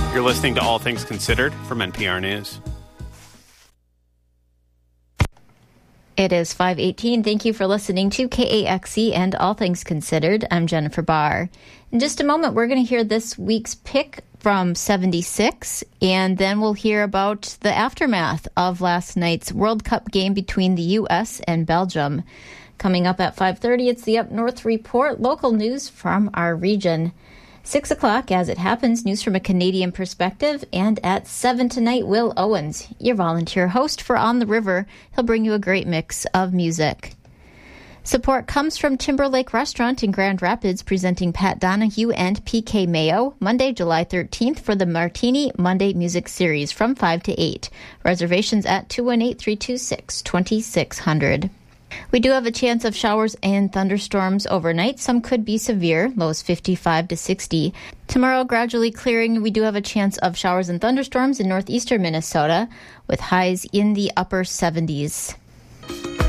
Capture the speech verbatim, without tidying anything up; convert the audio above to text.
You're listening to All Things Considered from N P R News. It is five eighteen. Thank you for listening to K A X E and All Things Considered. I'm Jennifer Barr. In just a moment, we're going to hear this week's pick from seventy-six, and then we'll hear about the aftermath of last night's World Cup game between the U S and Belgium. Coming up at five thirty, it's the Up North Report, local news from our region. Six o'clock, as it happens, news from a Canadian perspective. And at seven tonight, Will Owens, your volunteer host for On the River. He'll bring you a great mix of music. Support comes from Timberlake Restaurant in Grand Rapids, presenting Pat Donahue and P K Mayo, Monday, July thirteenth, for the Martini Monday Music Series from five to eight. Reservations at two one eight, three two six, two six zero zero. We do have a chance of showers and thunderstorms overnight. Some could be severe, lows fifty-five to sixty. Tomorrow, gradually clearing. We do have a chance of showers and thunderstorms in northeastern Minnesota, with highs in the upper seventies.